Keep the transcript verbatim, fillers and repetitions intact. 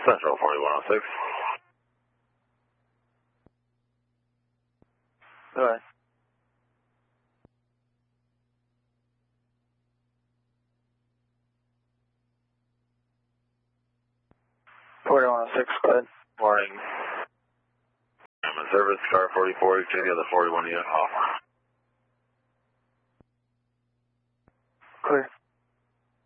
Central forty-one oh six. Go ahead. forty-one oh six, go ahead. Morning. I'm in service, car forty-four, take the other forty-one unit off.